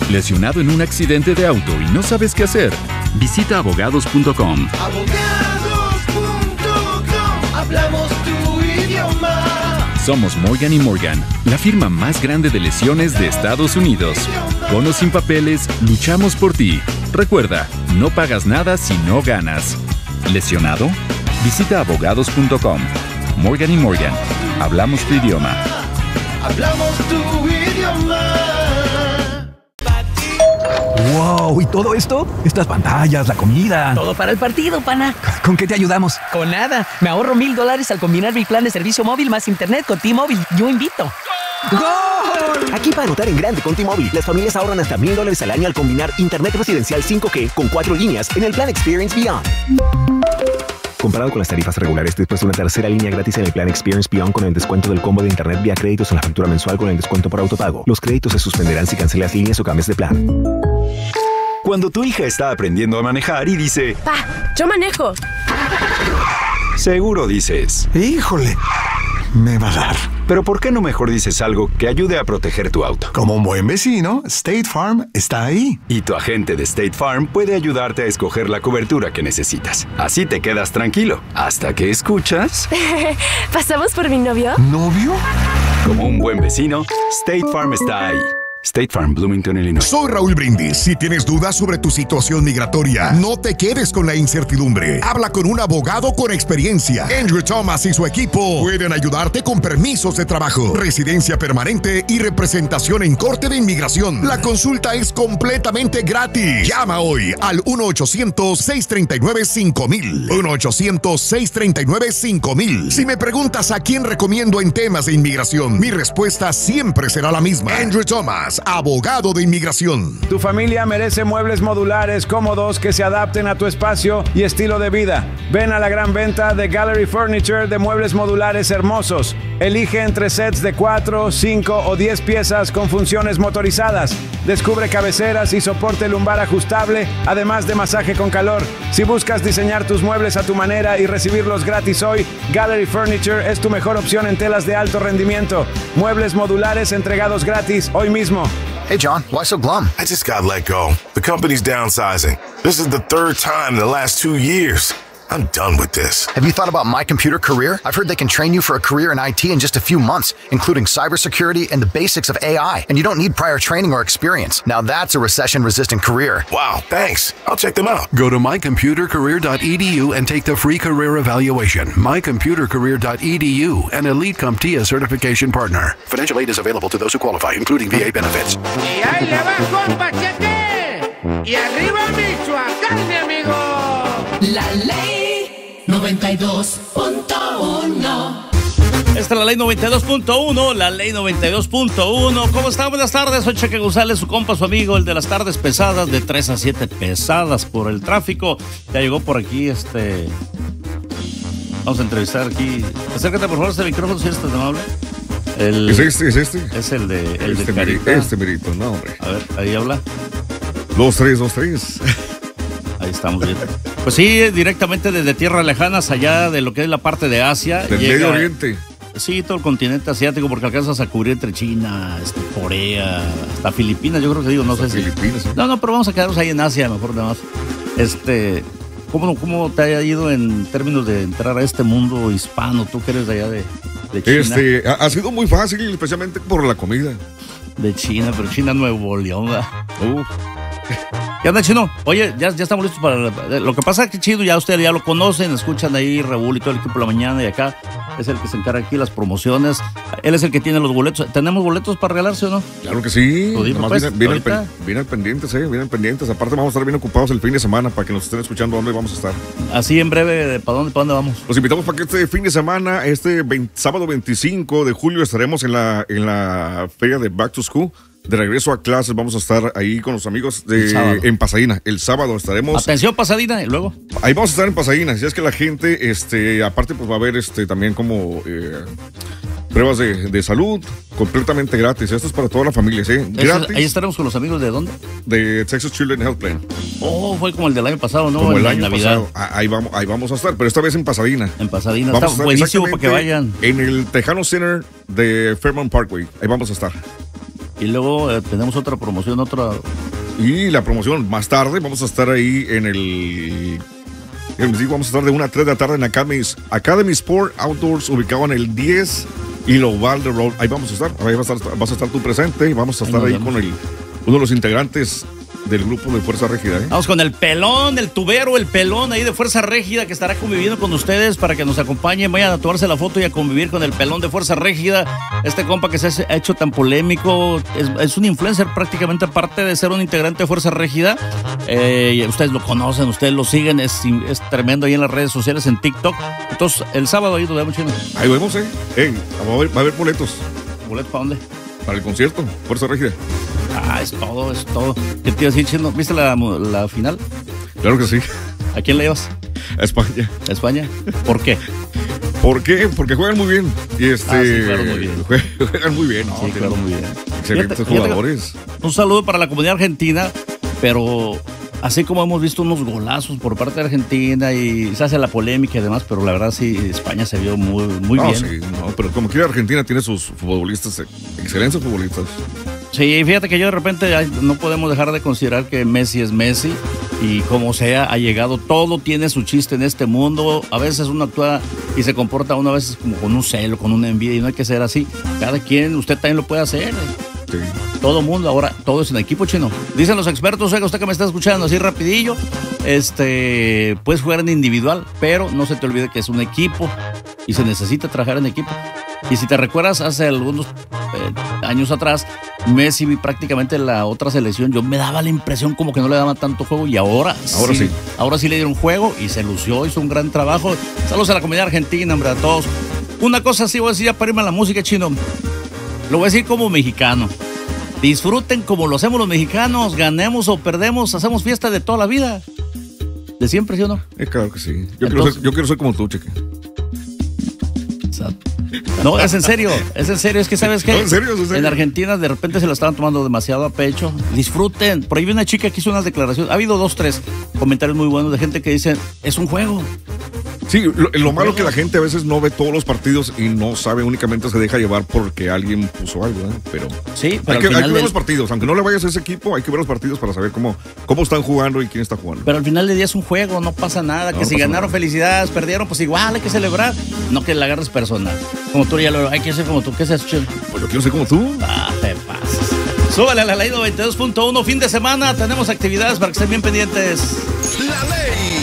¿Lesionado en un accidente de auto y no sabes qué hacer? Visita abogados.com. Abogados.com, hablamos tu idioma. Somos Morgan & Morgan, la firma más grande de lesiones de Estados Unidos. Con o sin papeles, luchamos por ti. Recuerda, no pagas nada si no ganas. ¿Lesionado? Visita abogados.com. Morgan & Morgan, hablamos tu idioma. Hablamos tu idioma. ¡Wow! ¿Y todo esto? Estas pantallas, la comida. Todo para el partido, pana. ¿Con qué te ayudamos? Con nada. Me ahorro $1,000 al combinar mi plan de servicio móvil más internet con T-Mobile. Yo invito. ¡Gol! Aquí para anotar en grande con T-Mobile, las familias ahorran hasta $1,000 al año al combinar internet residencial 5G con 4 líneas en el plan Experience Beyond. Comparado con las tarifas regulares, después de una tercera línea gratis en el plan Experience Beyond con el descuento del combo de internet vía créditos en la factura mensual con el descuento por autopago. Los créditos se suspenderán si cancelas líneas o cambias de plan. Cuando tu hija está aprendiendo a manejar y dice... Pa, yo manejo. Seguro dices... Híjole, me va a dar. Pero ¿por qué no mejor dices algo que ayude a proteger tu auto? Como un buen vecino, State Farm está ahí. Y tu agente de State Farm puede ayudarte a escoger la cobertura que necesitas. Así te quedas tranquilo, hasta que escuchas... ¿Pasamos por mi novio? ¿Novio? Como un buen vecino, State Farm está ahí. State Farm, Bloomington, Illinois. Soy Raúl Brindis. Si tienes dudas sobre tu situación migratoria, no te quedes con la incertidumbre. Habla con un abogado con experiencia. Andrew Thomas y su equipo pueden ayudarte con permisos de trabajo, residencia permanente y representación en corte de inmigración. La consulta es completamente gratis. Llama hoy al 1-800-639-5000. 1-800-639-5000. Si me preguntas a quién recomiendo en temas de inmigración, mi respuesta siempre será la misma. Andrew Thomas, abogado de inmigración. Tu familia merece muebles modulares cómodos que se adapten a tu espacio y estilo de vida. Ven a la gran venta de Gallery Furniture de muebles modulares hermosos. Elige entre sets de 4, 5 o 10 piezas con funciones motorizadas. Descubre cabeceras y soporte lumbar ajustable, además de masaje con calor. Si buscas diseñar tus muebles a tu manera y recibirlos gratis hoy, Gallery Furniture es tu mejor opción en telas de alto rendimiento. Muebles modulares entregados gratis hoy mismo. Hey, John, why so glum? I just got let go. The company's downsizing. This is the third time in the last 2 years. I'm done with this. Have you thought about My Computer Career? I've heard they can train you for a career in IT in just a few months, including cybersecurity and the basics of AI. And you don't need prior training or experience. Now that's a recession-resistant career. Wow, thanks. I'll check them out. Go to mycomputercareer.edu and take the free career evaluation. mycomputercareer.edu, an Elite CompTIA certification partner. Financial aid is available to those who qualify, including VA benefits. Y ahí le va, compa, cheque. Y arriba Michoacán, mi amigo. La ley 92.1. Esta es la ley 92.1, la ley 92.1. ¿Cómo está? Buenas tardes, soy Cheque González, su compa, su amigo, el de las tardes pesadas, de 3 a 7 pesadas por el tráfico. Ya llegó por aquí vamos a entrevistar aquí. Acércate por favor este micrófono, si eres tan amable. ¿Es este? Es el de Carita. Este mirito, no, hombre. A ver, ahí habla. 2-3. Ahí estamos bien. Pues sí, directamente desde tierras lejanas, allá de lo que es la parte de Asia. Del Medio Oriente. Sí, todo el continente asiático, porque alcanzas a cubrir entre China, Corea, hasta Filipinas, yo creo que no sé si. Filipinas, sí. No, pero vamos a quedarnos ahí en Asia, mejor nada más. ¿Cómo te haya ido en términos de entrar a este mundo hispano? Tú que eres de allá de China. Ha sido muy fácil, especialmente por la comida. De China, pero China Nuevo León, ¿verdad? ¿Qué onda, Chino? Oye, ya estamos listos para... Lo que pasa es que Chino, ya ustedes ya lo conocen, escuchan ahí Raúl y todo el equipo por la mañana, y acá es el que se encarga aquí las promociones. Él es el que tiene los boletos. ¿Tenemos boletos para regalarse o no? Claro que sí. Vienen pendientes. Aparte vamos a estar bien ocupados el fin de semana para que nos estén escuchando dónde vamos a estar. Así en breve, ¿para dónde vamos? Los invitamos para que este fin de semana, sábado 25 de julio, estaremos en la feria de Back to School. De regreso a clases, vamos a estar ahí con los amigos en Pasadena. El sábado estaremos. Atención, Pasadena, y luego. Ahí vamos a estar en Pasadena. Si es que la gente, aparte, pues va a haber también como pruebas de salud completamente gratis. Esto es para toda la familia, ¿sí? Gratis. Ahí estaremos con los amigos de ¿dónde? De Texas Children Health Plan. Oh, fue como el del año pasado, ¿no? Como el año Navidad. pasado. Ahí vamos a estar, pero esta vez en Pasadena. En Pasadena. Está buenísimo para que vayan. En el Tejano Center de Fairmont Parkway. Ahí vamos a estar. y luego tenemos otra promoción, Y la promoción más tarde, vamos a estar ahí en el... Vamos a estar de 1 a 3 de la tarde en Academy Sport Outdoors, ubicado en el 10 y Lovalde Road. Ahí vamos a estar, ahí vas a estar tú presente y vamos a estar ahí con uno de los integrantes del grupo de Fuerza Régida. Vamos con el pelón, el tubero, el pelón ahí de Fuerza Régida que estará conviviendo con ustedes para que nos acompañen, vayan a tomarse la foto y a convivir con el pelón de Fuerza Régida. Este compa que se ha hecho tan polémico, es un influencer prácticamente, aparte de ser un integrante de Fuerza Régida. Ustedes lo conocen, ustedes lo siguen, es tremendo ahí en las redes sociales, en TikTok. Entonces, el sábado ahí nos vemos, Chino. Ahí vemos, va a haber boletos. ¿Boletos para dónde? Para el concierto, Fuerza Régida. Es todo. ¿Qué te iba a decir, Chino? ¿Viste la final? Claro que sí. ¿A quién le llevas? A España. ¿A España? ¿Por qué? ¿Por qué? Porque juegan muy bien. Y sí, juegan muy bien. Juegan muy bien. Sí, juegan muy bien. Excelentes jugadores. Un saludo para la comunidad argentina, pero así como hemos visto unos golazos por parte de Argentina y se hace la polémica y demás, pero la verdad sí, España se vio muy bien. Sí, pero como quiera Argentina tiene sus futbolistas, excelentes futbolistas. Sí, fíjate que yo de repente no podemos dejar de considerar que Messi es Messi y como sea, ha llegado, todo tiene su chiste en este mundo. A veces uno actúa y se comporta uno a veces como con un celo, con una envidia y no hay que ser así. Cada quien, usted también lo puede hacer. Sí. Todo mundo, ahora todo es en equipo, Chino. Dicen los expertos, oiga, usted que me está escuchando así rapidillo, puedes jugar en individual, pero no se te olvide que es un equipo y se necesita trabajar en equipo. Y si te recuerdas, hace algunos años atrás, Messi prácticamente la otra selección, yo me daba la impresión como que no le daban tanto juego y ahora sí. Ahora sí le dieron juego y se lució, hizo un gran trabajo. Saludos a la comunidad argentina, hombre, a todos. Una cosa sí voy a decir ya para irme a la música, Chino. Lo voy a decir como mexicano. Disfruten como lo hacemos los mexicanos, ganemos o perdemos, hacemos fiesta de toda la vida. De siempre, ¿sí o no? Claro que sí. Yo quiero ser como tú, Cheque. No, es en serio, es que ¿sabes qué? No, ¿en serio? En Argentina de repente se lo estaban tomando demasiado a pecho. Disfruten. Por ahí vi una chica que hizo unas declaraciones. Ha habido 2, 3 comentarios muy buenos de gente que dicen, es un juego. Sí, lo malo es que la gente a veces no ve todos los partidos y no sabe, únicamente se deja llevar porque alguien puso algo, ¿eh? Pero sí, hay que ver los partidos, aunque no le vayas a ese equipo, hay que ver los partidos para saber cómo están jugando y quién está jugando. Pero al final del día es un juego, no pasa nada, que si ganaron, felicidades, perdieron, pues igual hay que celebrar, no que la agarres personal. Como tú ya hay que ser como tú, ¿qué es eso, Chino? Pues yo quiero ser como tú. Te pasas. Súbale a la ley 92.1, fin de semana, tenemos actividades para que estén bien pendientes.